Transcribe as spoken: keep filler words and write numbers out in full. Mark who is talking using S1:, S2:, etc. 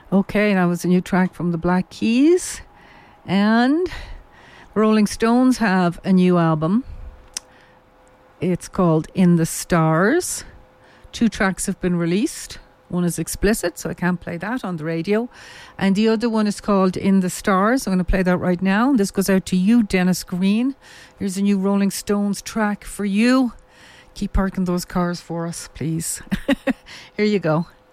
S1: Okay, that was a new track from the Black Keys. And the Rolling Stones have a new album. It's called In the Stars. Two tracks have been released. One is explicit, so I can't play that on the radio. And the other one is called In the Stars. I'm going to play that right now. This goes out to you, Dennis Green. Here's a new Rolling Stones track for you. Keep parking those cars for us, please. Here you go.